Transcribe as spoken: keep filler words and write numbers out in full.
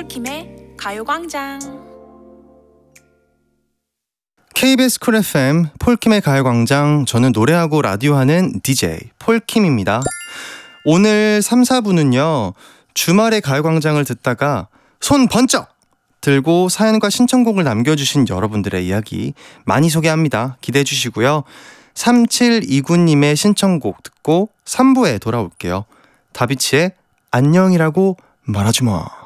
폴킴의 가요광장. 케이비에스 쿨 에프엠 폴킴의 가요광장, 저는 노래하고 라디오하는 디제이 폴킴입니다. 오늘 삼, 사 부는요 주말에 가요광장을 듣다가 손 번쩍 들고 사연과 신청곡을 남겨주신 여러분들의 이야기 많이 소개합니다. 기대해 주시고요. 삼칠이구 님의 신청곡 듣고 삼 부에 돌아올게요. 다비치의 안녕이라고 말하지마.